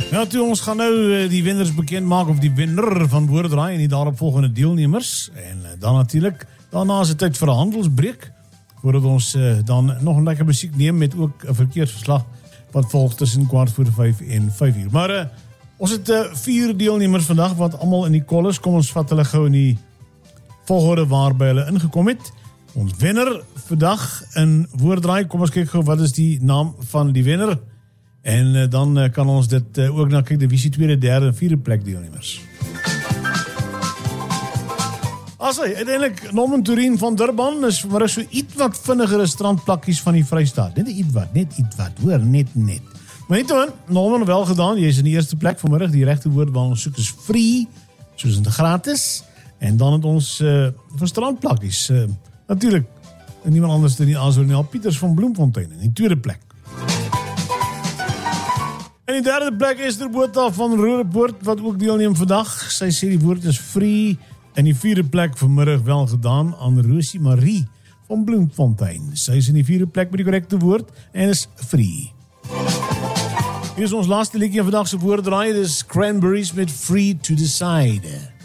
Ja, toe ons gaan nou die wenners bekend maak, of die wenner van Woordraai en die daaropvolgende deelnemers. En dan natuurlijk, daarna is het tyd vir 'n handelsbreek, voordat ons dan nog 'n lekker musiek neem met ook 'n verkeersverslag wat volg tussen 4:45 en 5:00. Maar ons het 4 deelnemers vandag wat almal in die kol is. Kom ons vat hulle gou in die volgorde waarby hulle ingekom het. Ons wenner vandag in Woordraai, kom ons kyk gou wat is die naam van die wenner. En dan kan ons dit ook na kyk, divisie 2, 3 en 4 plek deelnemers. Asai, uiteindelik Norman Turin van Durban is vanmiddag so iets wat vinnigere strandplakkies van die Vrystaat. Net iets wat, hoor, net. Maar niet hoor, Norman wel gedaan, jy is in die eerste plek vanmiddag, die regte woord waar ons soek is free, soos in de gratis. En dan het ons vir strandplakkies, natuurlijk, niemand anders dan die aanzoek, Al Pieters van Bloemfontein in die tweede plek. En die derde plek is de Botha van Roodepoort, wat ook deelneem vandag. Sy sê die woord is free. En die vierde plek vanmiddag wel gedaan aan Rosie Marie van Bloemfontein. Sy is in die vierde plek met die korrekte woord en is free. Hier is ons laaste liedjie van vandag se Woordraai. Dit is Cranberries met Free to Decide.